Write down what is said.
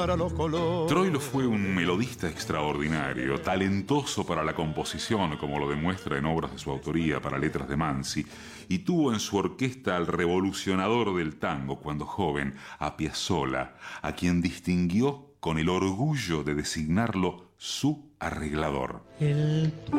Troilo fue un melodista extraordinario, talentoso para la composición, como lo demuestra en obras de su autoría para letras de Mansi, y tuvo en su orquesta al revolucionador del tango cuando joven, a Piazzolla, a quien distinguió con el orgullo de designarlo su arreglador.